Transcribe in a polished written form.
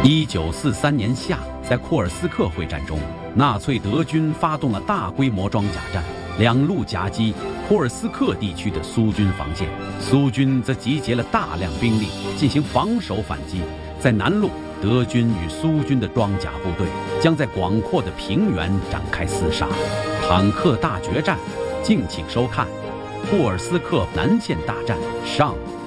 1943年夏，在库尔斯克会战中，纳粹德军发动了大规模装甲战，两路夹击库尔斯克地区的苏军防线，苏军则集结了大量兵力进行防守反击。在南路，德军与苏军的装甲部队将在广阔的平原展开厮杀，坦克大决战，敬请收看《库尔斯克南线大战上》。